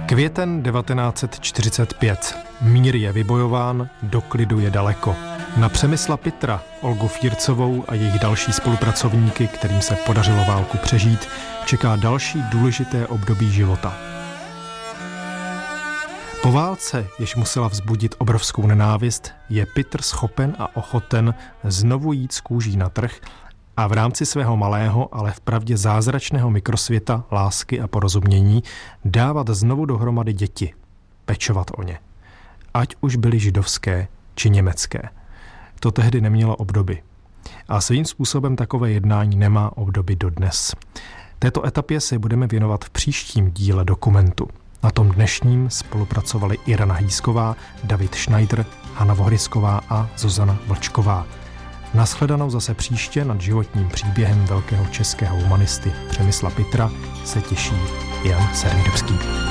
Květen 1945. Mír je vybojován, do klidu je daleko. Na Přemysla Pitra, Olgu Fírcovou a jejich další spolupracovníky, kterým se podařilo válku přežít, čeká další důležité období života. Po válce, jež musela vzbudit obrovskou nenávist, je Pitr schopen a ochoten znovu jít z kůží na trh a v rámci svého malého, ale vpravdě zázračného mikrosvěta lásky a porozumění dávat znovu dohromady děti, pečovat o ně. Ať už byly židovské či německé. To tehdy nemělo obdoby. A svým způsobem takové jednání nemá obdoby dodnes. Této etapě se budeme věnovat v příštím díle dokumentu. Na tom dnešním spolupracovali Irena Hýsková, David Schneider, Hana Vohrysková a Zuzana Vlčková. Nashledanou zase příště nad životním příběhem velkého českého humanisty Přemysla Pitra se těší Jan Sermírovský.